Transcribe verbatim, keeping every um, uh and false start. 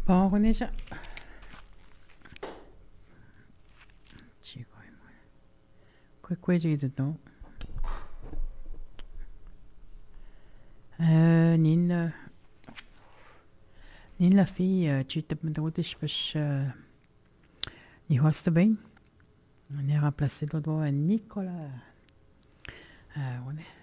Bon, René, ça. Quick way to get it now. آه نين نين لا في تشيت بدوتش باش ني هوست بين ني remplacer le doigt Nicolas. Euh, on est